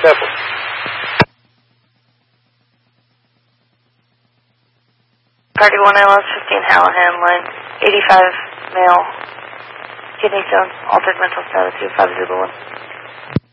Careful. Party 1 LS 15 Hallahan, line 85 male, kidney stones, altered mental status, 2501.